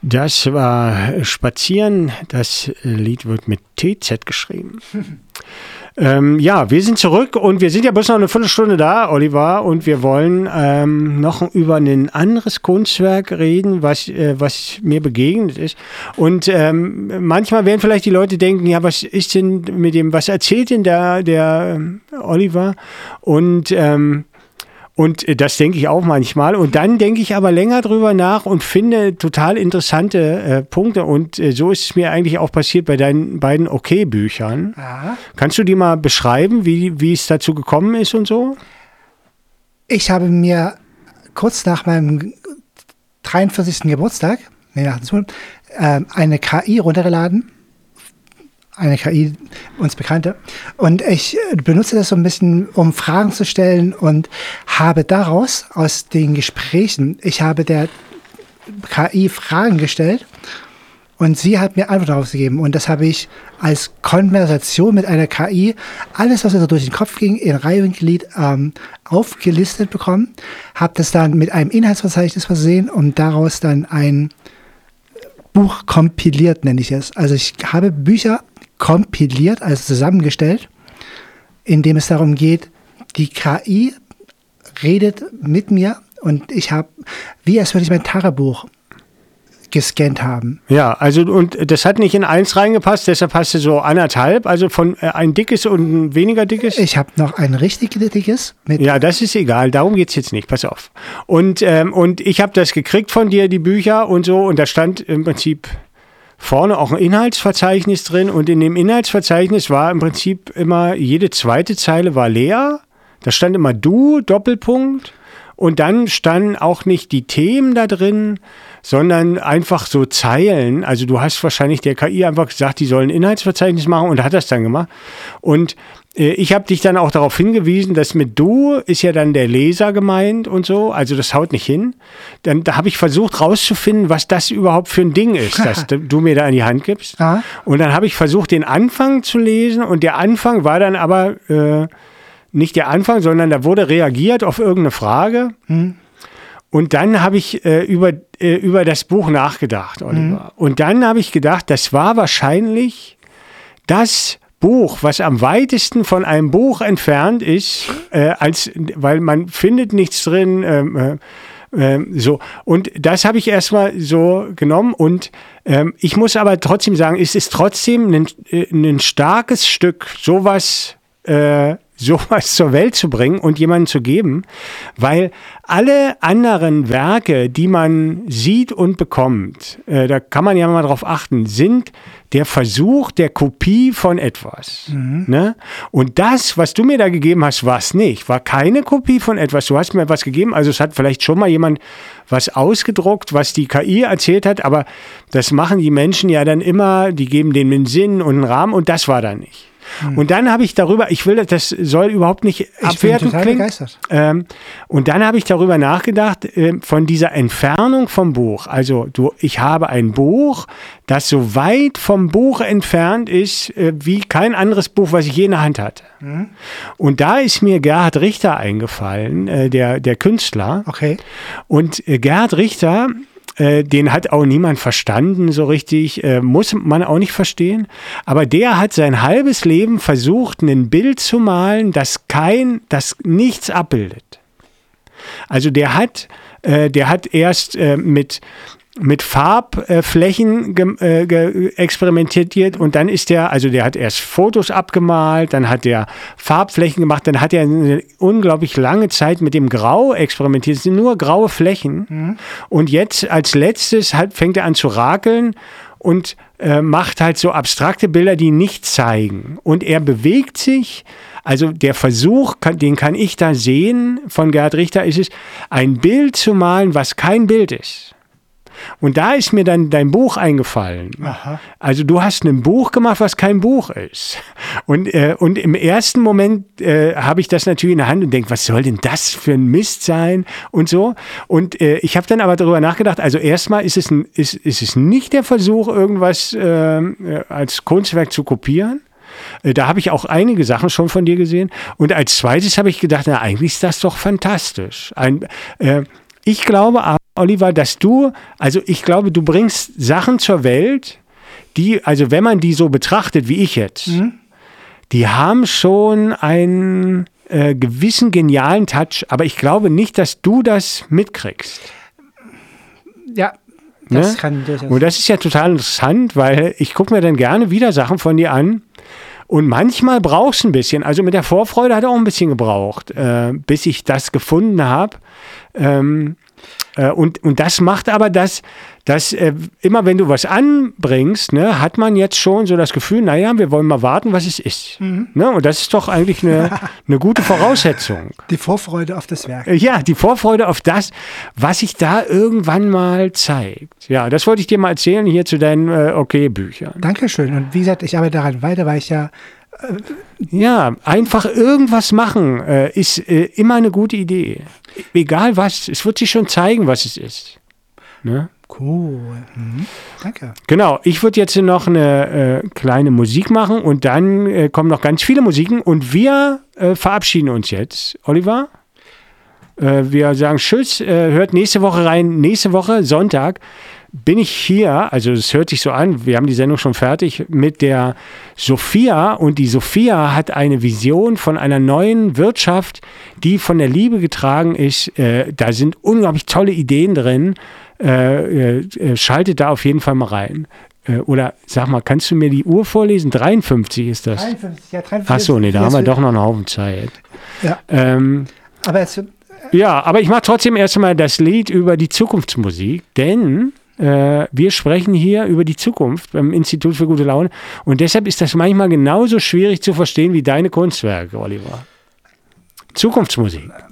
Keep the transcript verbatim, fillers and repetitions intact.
Das war Spazieren. Das Lied wird mit T Z geschrieben. ähm, ja, wir sind zurück und wir sind ja bloß noch eine Viertelstunde da, Oliver, und wir wollen ähm, noch über ein anderes Kunstwerk reden, was, äh, was mir begegnet ist. Und ähm, manchmal werden vielleicht die Leute denken, ja, was ist denn mit dem, was erzählt denn der, der äh, Oliver? Und ähm, Und das denke ich auch manchmal. Und dann denke ich aber länger drüber nach und finde total interessante äh, Punkte. Und äh, so ist es mir eigentlich auch passiert bei deinen beiden Okay-Büchern. Aha. Kannst du die mal beschreiben, wie, wie es dazu gekommen ist und so? Ich habe mir kurz nach meinem dreiundvierzigsten Geburtstag nee, nach dem, äh, eine K I runtergeladen. Eine K I, uns Bekannte. Und ich benutze das so ein bisschen, um Fragen zu stellen und habe daraus, aus den Gesprächen, ich habe der K I Fragen gestellt und sie hat mir Antworten darauf gegeben. Und das habe ich als Konversation mit einer K I, alles, was mir so durch den Kopf ging, in Reihe und Glied ähm, aufgelistet bekommen, habe das dann mit einem Inhaltsverzeichnis versehen und daraus dann ein Buch kompiliert, nenne ich es. Also ich habe Bücher kompiliert, also zusammengestellt, indem es darum geht, die K I redet mit mir und ich habe, wie als würde ich mein Tagebuch gescannt haben. Ja, also und das hat nicht in eins reingepasst, deshalb hast du so anderthalb, also von äh, ein dickes und ein weniger dickes? Ich habe noch ein richtig dickes. Mit ja, das ist egal, darum geht es jetzt nicht, pass auf. Und, ähm, und ich habe das gekriegt von dir, die Bücher und so, und da stand im Prinzip vorne auch ein Inhaltsverzeichnis drin und in dem Inhaltsverzeichnis war im Prinzip immer, jede zweite Zeile war leer, da stand immer du, Doppelpunkt, und dann standen auch nicht die Themen da drin, sondern einfach so Zeilen. Also du hast wahrscheinlich der K I einfach gesagt, die sollen ein Inhaltsverzeichnis machen und hat das dann gemacht. Und äh, ich habe dich dann auch darauf hingewiesen, dass mit du ist ja dann der Leser gemeint und so. Also das haut nicht hin. Dann da habe ich versucht rauszufinden, was das überhaupt für ein Ding ist, das du mir da in die Hand gibst. Aha. Und dann habe ich versucht, den Anfang zu lesen und der Anfang war dann aber äh, nicht der Anfang, sondern da wurde reagiert auf irgendeine Frage. Hm. Und dann habe ich äh, über, äh, über das Buch nachgedacht, Oliver. Mhm. Und dann habe ich gedacht, das war wahrscheinlich das Buch, was am weitesten von einem Buch entfernt ist, äh, als, weil man findet nichts drin. Ähm, äh, äh, so. Und das habe ich erstmal so genommen. Und ähm, ich muss aber trotzdem sagen, es ist trotzdem ein, äh, ein starkes Stück, sowas äh, sowas zur Welt zu bringen und jemandem zu geben, weil alle anderen Werke, die man sieht und bekommt, äh, da kann man ja mal drauf achten, sind der Versuch der Kopie von etwas. Mhm. Ne? Und das, was du mir da gegeben hast, war es nicht. War keine Kopie von etwas. Du hast mir etwas gegeben, also es hat vielleicht schon mal jemand was ausgedruckt, was die K I erzählt hat, aber das machen die Menschen ja dann immer, die geben dem einen Sinn und einen Rahmen und das war da nicht. Hm. Und dann habe ich darüber, ich will, das soll überhaupt nicht abwertend klingen. Ähm, und dann habe ich darüber nachgedacht, äh, von dieser Entfernung vom Buch. Also du, ich habe ein Buch, das so weit vom Buch entfernt ist, äh, wie kein anderes Buch, was ich je in der Hand hatte. Hm. Und da ist mir Gerhard Richter eingefallen, äh, der, der Künstler. Okay. Und äh, Gerhard Richter, Äh, den hat auch niemand verstanden so richtig, äh, muss man auch nicht verstehen. Aber der hat sein halbes Leben versucht, ein Bild zu malen, das kein, das nichts abbildet. Also der hat, äh, der hat erst äh, mit mit Farbflächen ge- äh, ge- experimentiert und dann ist der, also der hat erst Fotos abgemalt, dann hat der Farbflächen gemacht, dann hat er eine unglaublich lange Zeit mit dem Grau experimentiert, es sind nur graue Flächen mhm. und jetzt als letztes halt fängt er an zu rakeln und äh, macht halt so abstrakte Bilder, die nichts zeigen und er bewegt sich. Also der Versuch, kann, den kann ich da sehen von Gerhard Richter, ist es, ein Bild zu malen, was kein Bild ist. Und da ist mir dann dein Buch eingefallen. Aha. Also du hast ein Buch gemacht, was kein Buch ist. Und, äh, und im ersten Moment äh, habe ich das natürlich in der Hand und denke, was soll denn das für ein Mist sein und so. Und äh, ich habe dann aber darüber nachgedacht, also erstmal ist es, ein, ist, ist es nicht der Versuch, irgendwas äh, als Kunstwerk zu kopieren. Äh, da habe ich auch einige Sachen schon von dir gesehen. Und als zweites habe ich gedacht, na eigentlich ist das doch fantastisch. Ein, äh, ich glaube aber, Oliver, dass du, also ich glaube, du bringst Sachen zur Welt, die, also wenn man die so betrachtet wie ich jetzt, mhm. die haben schon einen äh, gewissen genialen Touch, aber ich glaube nicht, dass du das mitkriegst. Ja, das ne? kann durchaus. Und das ist ja total interessant, weil ich gucke mir dann gerne wieder Sachen von dir an. Und manchmal brauchst du ein bisschen, also mit der Vorfreude hat er auch ein bisschen gebraucht, äh, bis ich das gefunden habe. Ähm, äh, und, und das macht aber das, dass äh, immer wenn du was anbringst, ne, hat man jetzt schon so das Gefühl, naja, wir wollen mal warten, was es ist. Mhm. Ne? Und das ist doch eigentlich eine, eine gute Voraussetzung. Die Vorfreude auf das Werk. Äh, ja, die Vorfreude auf das, was sich da irgendwann mal zeigt. Ja, das wollte ich dir mal erzählen hier zu deinen äh, Okay-Büchern. Dankeschön. Und wie gesagt, ich arbeite daran weiter, weil ich ja Ja, einfach irgendwas machen äh, ist äh, immer eine gute Idee. Egal was, es wird sich schon zeigen, was es ist. Ne? Cool. Mhm. Danke. Genau, ich würde jetzt noch eine äh, kleine Musik machen und dann äh, kommen noch ganz viele Musiken und wir äh, verabschieden uns jetzt. Oliver, äh, wir sagen Tschüss, äh, hört nächste Woche rein. Nächste Woche, Sonntag, bin ich hier, also es hört sich so an, wir haben die Sendung schon fertig, mit der Sophia und die Sophia hat eine Vision von einer neuen Wirtschaft, die von der Liebe getragen ist. Äh, da sind unglaublich tolle Ideen drin. Äh, äh, schaltet da auf jeden Fall mal rein. Äh, oder sag mal, kannst du mir die Uhr vorlesen? dreiundfünfzig ist das. dreiundfünfzig, ja, dreiundfünfzig. Achso, nee, da haben wir doch noch einen Haufen Zeit. Ja. Ähm, aber es, äh, ja, aber ich mache trotzdem erstmal das Lied über die Zukunftsmusik, denn äh, wir sprechen hier über die Zukunft beim Institut für gute Laune und deshalb ist das manchmal genauso schwierig zu verstehen wie deine Kunstwerke, Oliver. Zukunftsmusik.